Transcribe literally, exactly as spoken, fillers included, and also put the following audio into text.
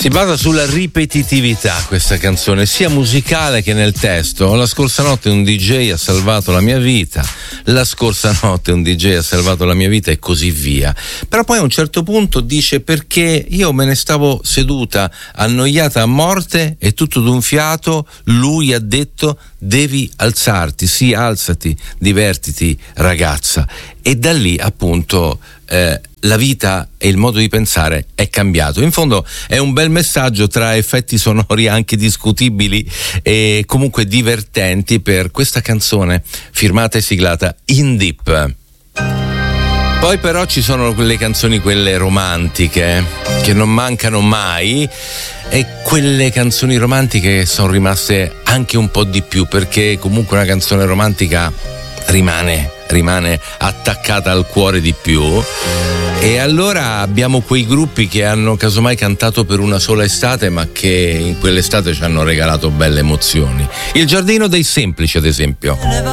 Si basa sulla ripetitività questa canzone, sia musicale che nel testo. La scorsa notte un D J ha salvato la mia vita, la scorsa notte un D J ha salvato la mia vita e così via. Però poi a un certo punto dice: perché io me ne stavo seduta annoiata a morte e tutto d'un fiato lui ha detto: devi alzarti, sì, alzati, divertiti ragazza. E da lì appunto eh, la vita e il modo di pensare è cambiato. In fondo è un bel messaggio tra effetti sonori anche discutibili e comunque divertenti per questa canzone firmata e siglata In Deep. Poi però ci sono quelle canzoni, quelle romantiche, che non mancano mai, e quelle canzoni romantiche sono rimaste anche un po' di più, perché comunque una canzone romantica rimane rimane attaccata al cuore di più. E allora abbiamo quei gruppi che hanno casomai cantato per una sola estate, ma che in quell'estate ci hanno regalato belle emozioni. Il Giardino dei Semplici, ad esempio.